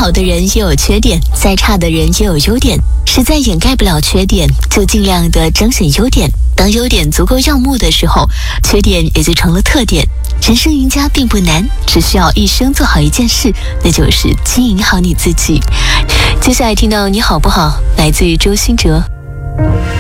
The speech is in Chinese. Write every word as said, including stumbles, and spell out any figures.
好的人也有缺点，再差的人也有优点。实在掩盖不了缺点，就尽量的彰显优点。当优点足够耀目的时候，缺点也就成了特点。人生赢家并不难，只需要一生做好一件事，那就是经营好你自己。接下来听到你好不好，来自于周兴哲。